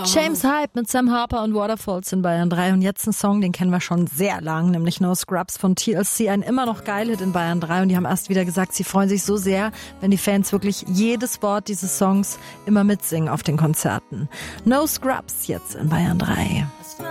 James Hype mit Sam Harper und Waterfalls in Bayern 3 und jetzt ein Song, den kennen wir schon sehr lang, nämlich No Scrubs von TLC, ein immer noch geil Hit in Bayern 3 und die haben erst wieder gesagt, sie freuen sich so sehr, wenn die Fans wirklich jedes Wort dieses Songs immer mitsingen auf den Konzerten. No Scrubs jetzt in Bayern 3.